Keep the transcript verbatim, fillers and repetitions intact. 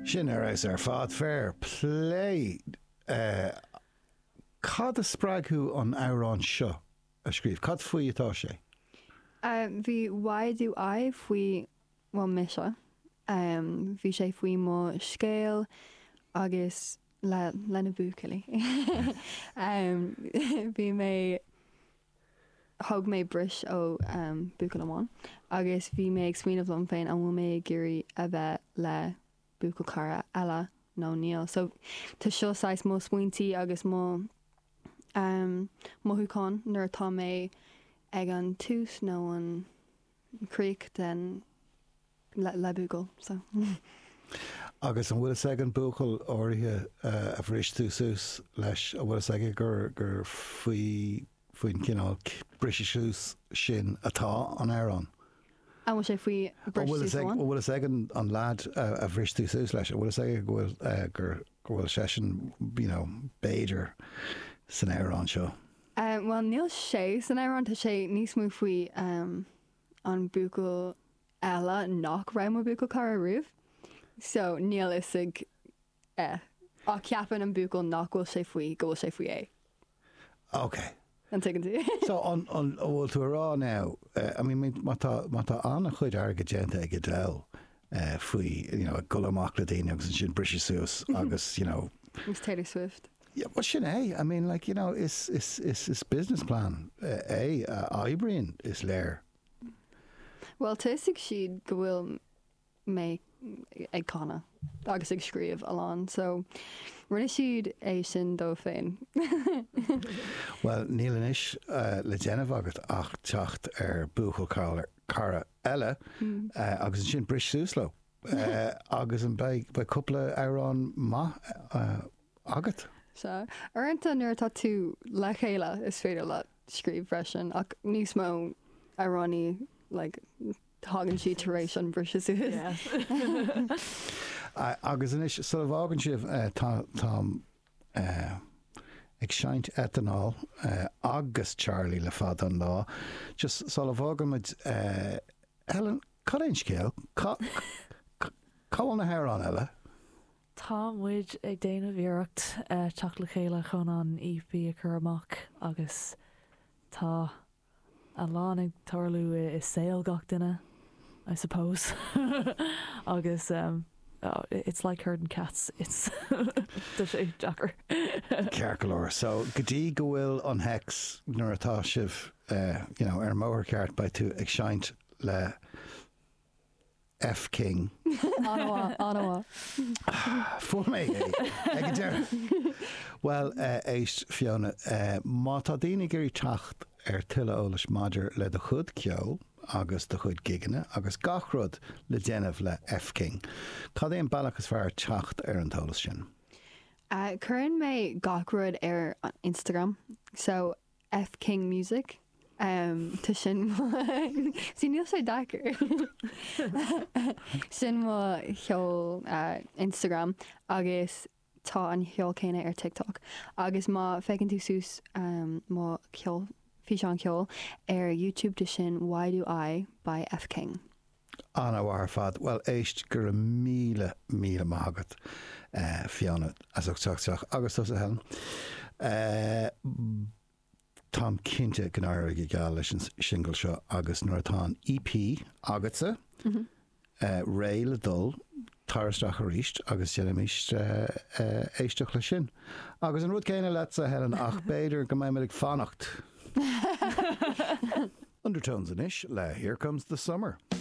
Sin ar is ar fád fair play uh, cad a sppraagú an árán seo a scríb cad faoi atá sé Bhí why do I faoi bhil mise bhí sé faoi má scéal agus le lena búcailí bhí mé thug mé bris ó um, bucail amháin agus bhí mé ag smíanamh lom féin an bhfuil mé gurí a bheith le bucail cara eile nó níl so tá seo sais mó smuointí agus mó um, mothúcán nuair atá mé ag an tús nó an críoc den le, le bucail so. agus an bhfuil ag an bucail áirithe uh, a bhrís tú sús leis a bhfuil ag gur gur faoi faoin cinál brisi sús sin atá an árán. A bhfuil sé faoi bris sús bhfuil ag an, an lad uh, a bhrís tú sús leis a bhfuil ag bhfuil uh, gur bhfuil sé sin you know, béidir san árán seo. Um, well, níl sé san árán tá sé níos mú faoi um, an bucail eile nach raibh mo bucail cara riamh. So níl is ag eh, á ceapan an bucail nach bhfuil sé faoi go bhfuil sé faoi é. Okay. An tuigeann tú. So an an bhfuil tú rá now, uh, I mean má tá má tá anna chuid airge déanta ag go del uh, faoi you know, go amach le daine agus an sin brisi sús agus you know It's Taylor Swift. yeah, well sin é I mean like you know is is is is business plan uh, é uh, Ibrian is léir. Well, tuigh siad go bhfuil mé ag cána agus ag scríomh aláin, so rinne siad é sin dó féin. Well, níl inis uh, le déanamh agat ach teacht ar buchail cara, cara eile mm. uh, agus an sin bris súsló uh, agus an bei coppla árán má uh, agat. So, aranta nuair tá tú le chéile is féidir le scríomh freisin ach níos mó aránaí like hagann si taréis an bris sús. uh, agus inis sort of ágann sibh uh, tá tá uh, ag seint etanál uh, agus Charlie le fad an lá just sort of ágamid uh, Helen cadéin scéal cáil na hair an eile. Tá muid ag déanamh iirecht uh, teach le chéile chun an E P a chur amach agus tá an lá ag tarlú is saoil gach duine I suppose agus um, oh, it's like herding cats it's the sé Jacker Cearcolóir so gotí go bhfuil an hex nuair atá sibh uh, you know, ar móthar ceart ba tú ag seint le F King Anna Anna fu mé ag go deir well uh, éist Fiona uh, má tá daoine gurí teacht ar tuile ólas maidir le do chud ceol agus do chud giganna agus gachrod le déanamh le F King. Cad éon bailachas fear teacht ar an talas sin? Uh, Current mé gachrod ar Instagram, so F King Music. Um, tá sin sin níl sé dachar sin má cheol uh, Instagram agus tá an cheol céine ar TikTok agus má fecinn tú sús um, má ceol fi an ceol ar YouTube de sin Why Do I by F King. Anna war fad well éist gur a míle míle mágad uh, Fiona as teach agus tó a helen. Uh, Tám cinnte gnáir go gáil leis an single seo agus nuair atá E P agatsa mm-hmm. uh, ré le dul tarsteach a ríist agus jeimiist uh, uh, éisteach le sin. Agus an rud céine le a hean ach beidir go mé ag fannacht. Undertones in ish, le Here Comes the Summer.